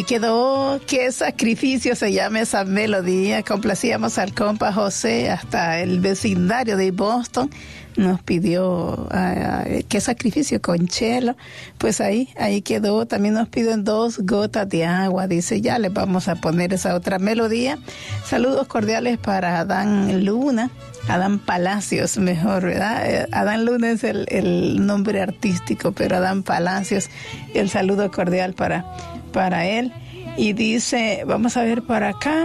Quedó Qué Sacrificio se llama esa melodía. Complacíamos al compa José hasta el vecindario de Boston. Nos pidió Qué Sacrificio con Chelo. Pues ahí quedó. También nos piden Dos Gotas de Agua. Dice, ya les vamos a poner esa otra melodía. Saludos cordiales para Adán Luna. Adán Palacios, mejor, ¿verdad? Adán Luna es el nombre artístico, pero Adán Palacios, el saludo cordial para él. Y dice, vamos a ver para acá.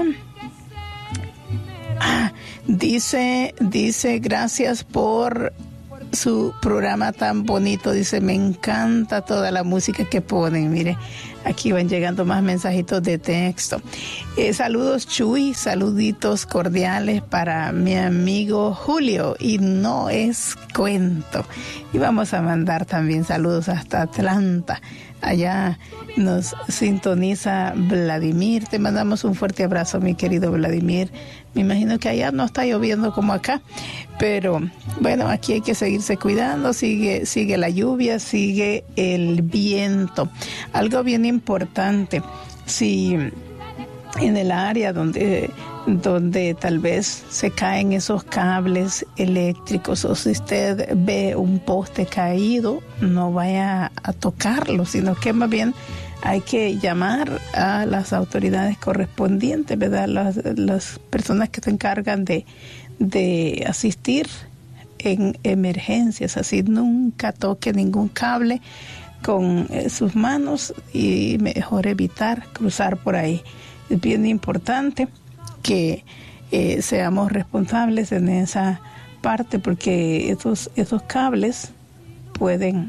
Dice, gracias por su programa tan bonito. Dice, me encanta toda la música que ponen. Mire, aquí van llegando más mensajitos de texto. Saludos, Chuy, saluditos cordiales para mi amigo Julio. Y no es cuento. Y vamos a mandar también saludos hasta Atlanta. Allá nos sintoniza Vladimir. Te mandamos un fuerte abrazo, mi querido Vladimir. Me imagino que allá no está lloviendo como acá, pero bueno, aquí hay que seguirse cuidando. Sigue la lluvia, sigue el viento. Algo bien importante, si en el área donde tal vez se caen esos cables eléctricos, o si usted ve un poste caído, no vaya a tocarlo, sino que más bien hay que llamar a las autoridades correspondientes, ¿verdad? Las personas que se encargan de asistir en emergencias. Así nunca toque ningún cable con sus manos y mejor evitar cruzar por ahí. Es bien importante que seamos responsables en esa parte, porque esos cables pueden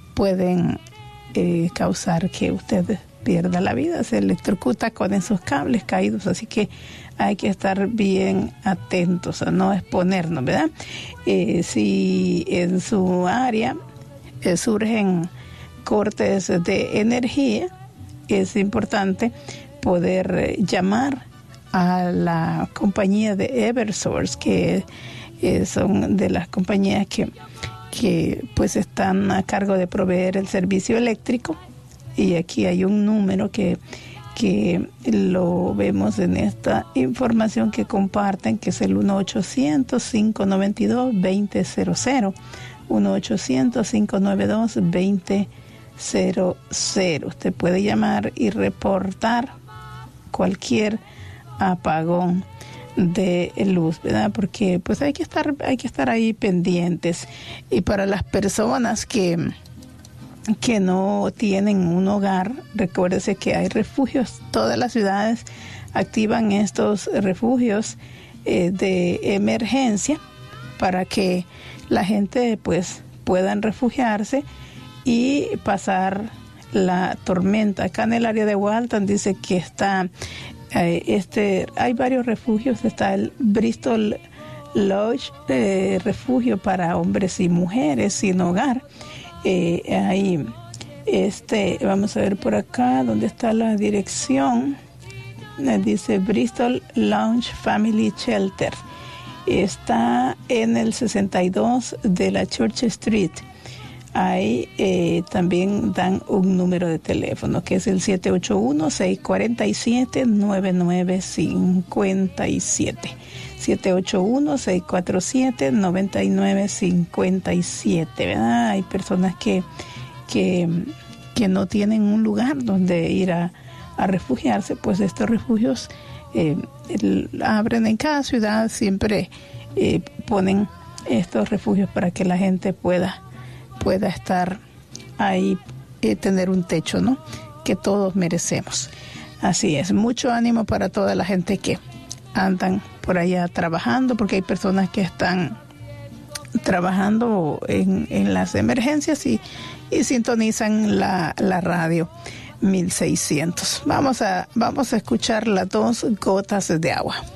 causar que usted pierda la vida, se electrocuta con esos cables caídos, así que hay que estar bien atentos a no exponernos, ¿verdad? Si en su área surgen cortes de energía, es importante poder llamar a la compañía de Eversource, que son de las compañías que pues están a cargo de proveer el servicio eléctrico. Y aquí hay un número que lo vemos en esta información que comparten, que es el 1-800-592-2000. 1-800-592-2000. Usted puede llamar y reportar cualquier apagón de luz, ¿verdad? Porque pues hay que estar ahí pendientes. Y para las personas que no tienen un hogar, recuérdese que hay refugios. Todas las ciudades activan estos refugios de emergencia para que la gente pues puedan refugiarse y pasar la tormenta. Acá en el área de Walton dice que está hay varios refugios. Está el Bristol Lodge, refugio para hombres y mujeres sin hogar. Ahí vamos a ver por acá dónde está la dirección. Dice Bristol Lounge Family Shelter. Está en el 62 de la Church Street. Ahí también dan un número de teléfono, que es el 781-647-9957. 781-647-9957, ¿verdad? Hay personas que no tienen un lugar donde ir a refugiarse. Pues estos refugios abren en cada ciudad, siempre ponen estos refugios para que la gente pueda estar ahí, tener un techo, ¿no? Que todos merecemos. Así es, mucho ánimo para toda la gente que andan por allá trabajando, porque hay personas que están trabajando en las emergencias y sintonizan la radio 1600. Vamos a escuchar las Dos Gotas de Agua.